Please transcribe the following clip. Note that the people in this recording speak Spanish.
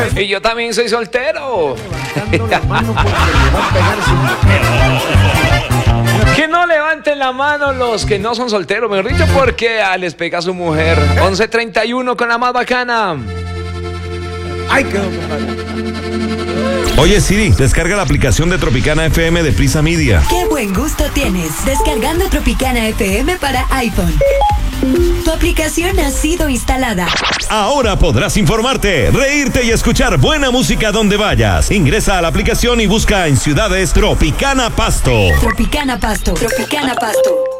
Y yo también soy soltero. Levantando la mano porque le va a pegar su mujer. Que no levanten la mano los que no son solteros, mejor dicho, porque les pega a su mujer. 11:31 con la más bacana. Ay, quedó, compadre. Oye Siri, descarga la aplicación de Tropicana FM de Prisa Media. Qué buen gusto tienes descargando Tropicana FM para iPhone. Tu aplicación ha sido instalada. Ahora podrás informarte, reírte y escuchar buena música donde vayas. Ingresa a la aplicación y busca en ciudades Tropicana Pasto. Tropicana Pasto. Tropicana Pasto.